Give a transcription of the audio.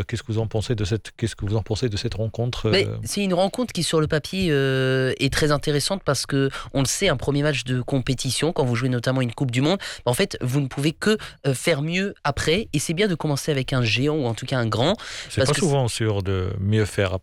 qu'est-ce que vous en pensez de cette rencontre C'est une rencontre qui, sur le papier, est très intéressante parce que, on le sait, un premier match de compétition, quand vous jouez notamment une Coupe du Monde, en fait, vous ne pouvez que faire mieux après. Et c'est bien de commencer avec un géant ou en tout cas un grand. C'est Parce pas que souvent sûr de mieux faire